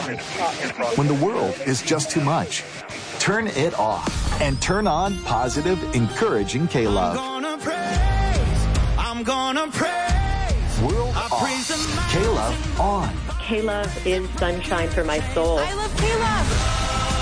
When the world is just too much, turn it off and turn on positive, encouraging K-Love. I'm gonna praise. World off. K-Love on. K-Love is sunshine for my soul. I love K-Love.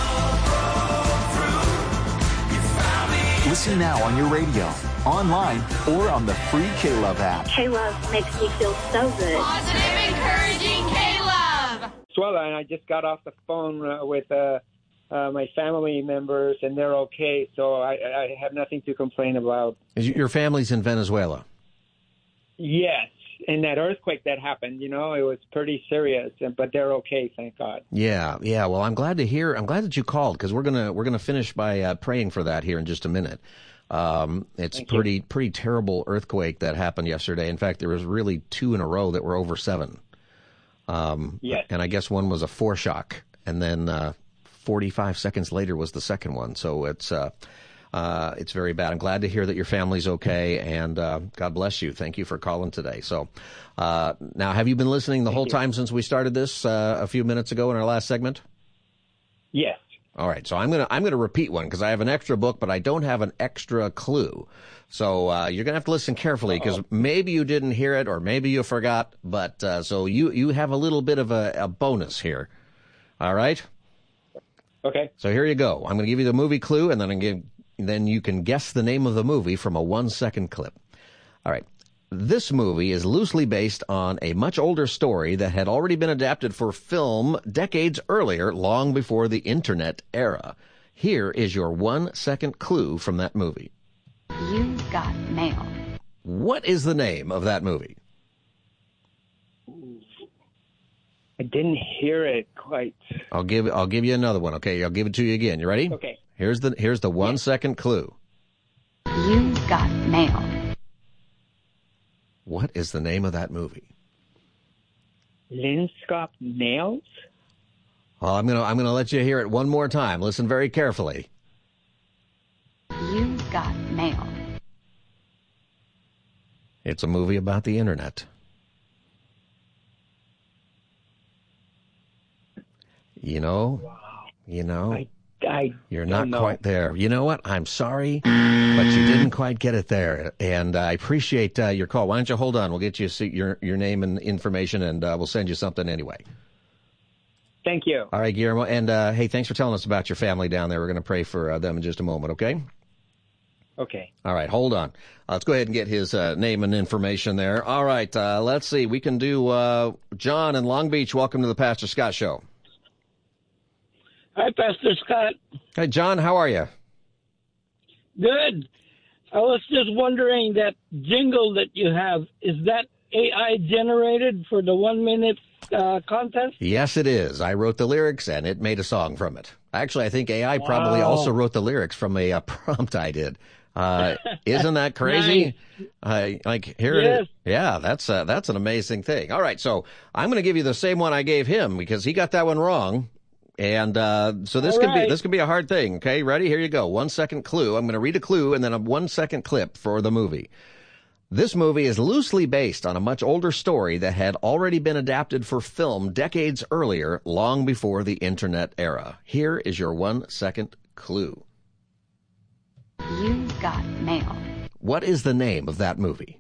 Listen now on your radio, online, or on the free K-Love app. K-Love makes me feel so good. Positive, encouraging K-Love. Swella, and I just got off the phone with my family members, and they're okay, so I have nothing to complain about. Your family's in Venezuela? Yes, and that earthquake that happened, it was pretty serious, but they're okay, thank God. Yeah. Well, I'm glad that you called, because we're gonna finish by praying for that here in just a minute. It's pretty terrible earthquake that happened yesterday. In fact, there was really 2 in a row that were over 7. Yes. And I guess one was a foreshock, and then 45 seconds later was the second one. So it's very bad. I'm glad to hear that your family's okay, and God bless you. Thank you for calling today. So now, have you been listening the whole time since we started this a few minutes ago in our last segment? Yes. All right. So I'm gonna repeat one because I have an extra book, but I don't have an extra clue. So you're gonna have to listen carefully because maybe you didn't hear it or maybe you forgot. But so you have a little bit of a bonus here. All right. Okay. So here you go. I'm going to give you the movie clue, and then you can guess the name of the movie from a 1-second clip. All right. This movie is loosely based on a much older story that had already been adapted for film decades earlier, long before the Internet era. Here is your 1-second clue from that movie. You got mail. What is the name of that movie? I didn't hear it quite. I'll give you another one. Okay, I'll give it to you again. You ready? Okay. Here's the 1-second clue. You got mail. What is the name of that movie? Linscop Nails? Well, I'm gonna let you hear it one more time. Listen very carefully. You got mail. It's a movie about the Internet. You're not quite there. You know what? I'm sorry, but you didn't quite get it there. And I appreciate your call. Why don't you hold on? We'll get you your name and information, and we'll send you something anyway. Thank you. All right, Guillermo. And, hey, thanks for telling us about your family down there. We're going to pray for them in just a moment, okay? Okay. All right, hold on. Let's go ahead and get his name and information there. All right, let's see. We can do John in Long Beach. Welcome to the Pastor Scott Show. Hi, Pastor Scott. Hey, John, how are you? Good. I was just wondering, that jingle that you have, is that AI generated for the 1-minute contest? Yes, it is. I wrote the lyrics, and it made a song from it. Actually, I think AI probably also wrote the lyrics from a prompt I did. Isn't that crazy? Nice. Here it is. Yeah, that's an amazing thing. All right, so I'm going to give you the same one I gave him because he got that one wrong. And so this can be a hard thing. Okay, ready? Here you go. 1-second clue. I'm going to read a clue and then a 1-second clip for the movie. This movie is loosely based on a much older story that had already been adapted for film decades earlier, long before the Internet era. Here is your 1-second clue. You got mail. What is the name of that movie?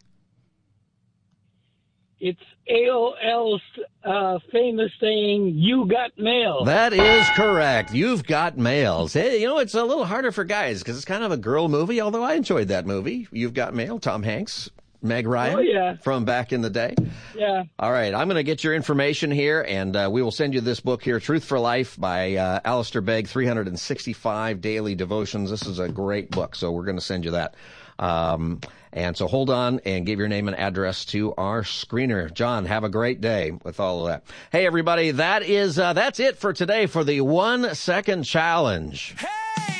It's AOL's famous saying, "You got mail." That is correct. You've got mail. Hey, it's a little harder for guys because it's kind of a girl movie, although I enjoyed that movie. You've Got Mail, Tom Hanks, Meg Ryan from back in the day. Yeah. All right, I'm going to get your information here, and we will send you this book here, Truth for Life by Alistair Begg, 365 Daily Devotions. This is a great book, so we're going to send you that. And so hold on and give your name and address to our screener. John, have a great day with all of that. Hey, everybody, that's it for today for the 1-second challenge. Hey!